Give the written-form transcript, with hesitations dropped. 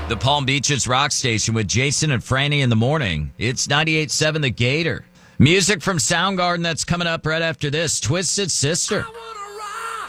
The Palm Beaches Rock Station with Jason and Franny in the morning. It's 98.7 The Gator. Music from Soundgarden that's coming up right after this. Twisted Sister.